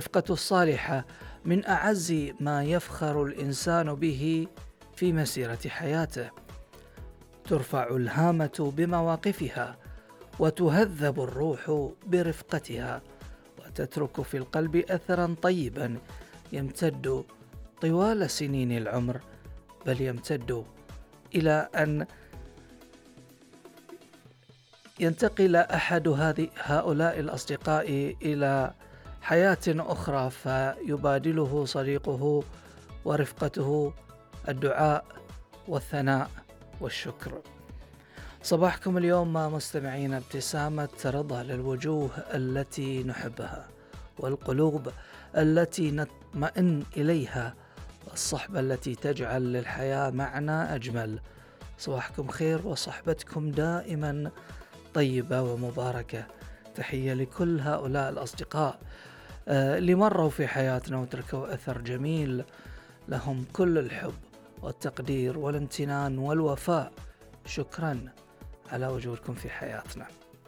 والرفقة الصالحة من أعز ما يفخر الإنسان به في مسيرة حياته. ترفع الهامة بمواقفها، وتهذب الروح برفقتها، وتترك في القلب أثرا طيبا يمتد طوال سنين العمر، بل يمتد إلى أن ينتقل أحد هؤلاء الأصدقاء إلى حياة أخرى، فيبادله صديقه ورفقته الدعاء والثناء والشكر. صباحكم اليوم مستمعين ابتسامة رضا للوجوه التي نحبها، والقلوب التي نطمئن إليها، والصحبة التي تجعل للحياة معنى أجمل. صباحكم خير وصحبتكم دائما طيبة ومباركة. تحية لكل هؤلاء الأصدقاء اللي مروا في حياتنا وتركوا أثر جميل، لهم كل الحب والتقدير والامتنان والوفاء. شكرا على وجودكم في حياتنا.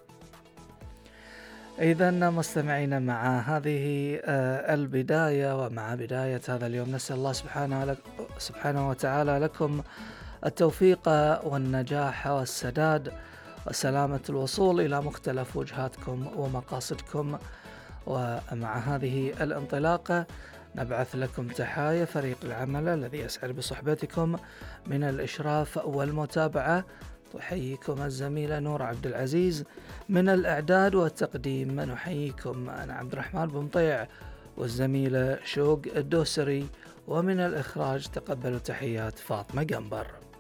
إذن مستمعين، مع هذه البداية ومع بداية هذا اليوم نسأل الله سبحانه وتعالى لكم التوفيق والنجاح والسداد وسلامة الوصول إلى مختلف وجهاتكم ومقاصدكم. ومع هذه الانطلاقة نبعث لكم تحايا فريق العمل الذي يسعد بصحبتكم من الإشراف والمتابعة. تحييكم الزميلة نور عبد العزيز، من الإعداد والتقديم نحييكم أنا عبد الرحمن بن طيع والزميلة شوق الدوسري، ومن الإخراج تقبلوا تحيات فاطمة قنبر.